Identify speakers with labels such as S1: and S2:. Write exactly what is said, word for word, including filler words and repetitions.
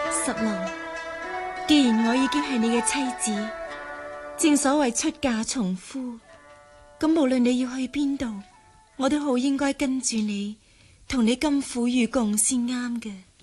S1: 十郎，既然我已經係你嘅妻子，正所謂出嫁從夫，咁無論你要去邊度，我都好應該跟住你，同你甘苦與共先啱嘅。